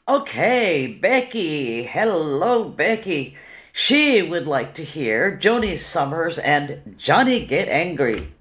Okay, Becky. Hello, Becky. She would like to hear Joni Summers and Johnny Get Angry.